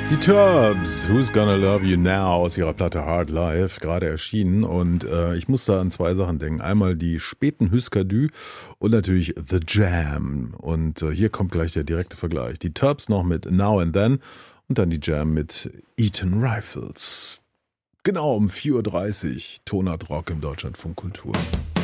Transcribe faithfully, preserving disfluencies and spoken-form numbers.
Die Turbs, Who's Gonna Love You Now aus ihrer Platte Hard Life, gerade erschienen. Und äh, ich muss da an zwei Sachen denken. Einmal die späten Huskadü und natürlich The Jam. Und äh, hier kommt gleich der direkte Vergleich. Die Turbs noch mit Now and Then und dann die Jam mit Eton Rifles. Genau um vier Uhr dreißig, Tonart Rock im Deutschlandfunk Kultur.